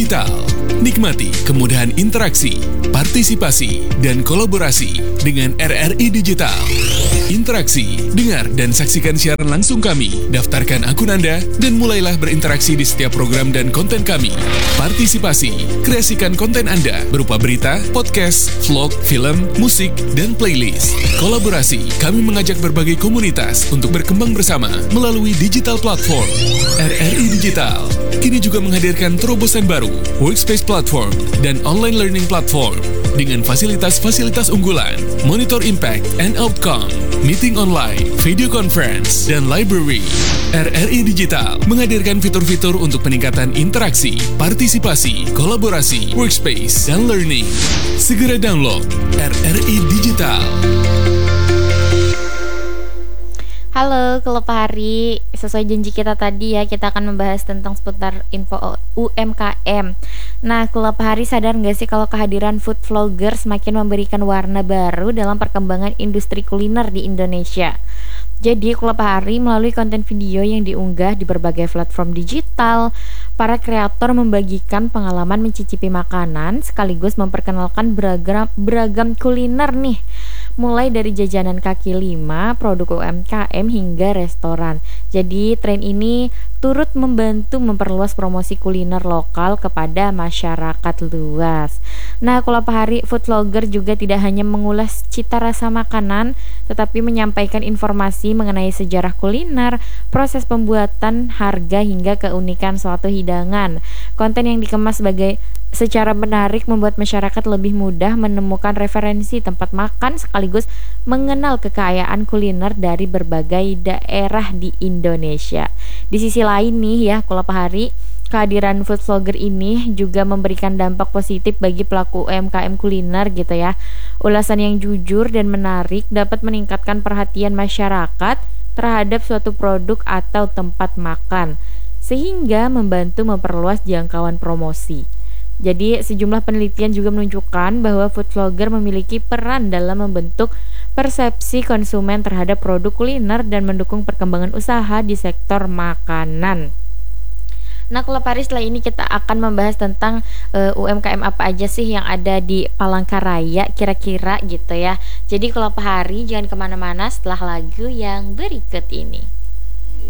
Digital. Nikmati kemudahan interaksi, partisipasi, dan kolaborasi dengan RRI Digital. Interaksi, dengar dan saksikan siaran langsung kami. Daftarkan akun Anda dan mulailah berinteraksi di setiap program dan konten kami. Partisipasi, kreasikan konten Anda berupa berita, podcast, vlog, film, musik, dan playlist. Kolaborasi, kami mengajak berbagai komunitas untuk berkembang bersama melalui digital platform. RRI Digital kini juga menghadirkan terobosan baru, workspace platform, dan online learning platform dengan fasilitas-fasilitas unggulan, monitor impact and outcome, meeting online, video conference, dan library. RRI Digital menghadirkan fitur-fitur untuk peningkatan interaksi, partisipasi, kolaborasi, workspace, dan learning. Segera download RRI Digital. Halo Klub Hari, sesuai janji kita tadi ya, kita akan membahas tentang seputar info UMKM. Nah, Klub Hari sadar nggak sih kalau kehadiran food vlogger semakin memberikan warna baru dalam perkembangan industri kuliner di Indonesia. Jadi, Klub Hari melalui konten video yang diunggah di berbagai platform digital, para kreator membagikan pengalaman mencicipi makanan sekaligus memperkenalkan beragam kuliner nih. Mulai dari jajanan kaki lima, produk UMKM hingga restoran. Jadi tren ini turut membantu memperluas promosi kuliner lokal kepada masyarakat luas. Nah, Klub Hari food vlogger juga tidak hanya mengulas cita rasa makanan, tetapi menyampaikan informasi mengenai sejarah kuliner, proses pembuatan, harga hingga keunikan suatu hidangan. Konten yang dikemas secara menarik membuat masyarakat lebih mudah menemukan referensi tempat makan sekaligus mengenal kekayaan kuliner dari berbagai daerah di Indonesia. Di sisi lain nih ya, Klub Hari, kehadiran food vlogger ini juga memberikan dampak positif bagi pelaku UMKM kuliner gitu ya. Ulasan yang jujur dan menarik dapat meningkatkan perhatian masyarakat terhadap suatu produk atau tempat makan, sehingga membantu memperluas jangkauan promosi. Jadi sejumlah penelitian juga menunjukkan bahwa food vlogger memiliki peran dalam membentuk persepsi konsumen terhadap produk kuliner dan mendukung perkembangan usaha di sektor makanan. Nah, Klub Hari, setelah ini kita akan membahas tentang UMKM apa aja sih yang ada di Palangkaraya kira-kira gitu ya. Jadi Klub Hari jangan kemana-mana setelah lagu yang berikut ini.